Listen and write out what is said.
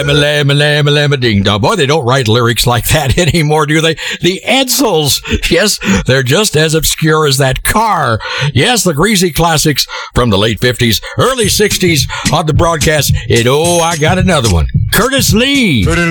lamma, lamma, lamma, lamma, ding dong. Boy, they don't write lyrics like that anymore, do they? The Edsels. Yes, they're just as obscure as that car. Yes, the greasy classics from the late 50s, early 60s on the broadcast. And oh, I got another one. Curtis Lee.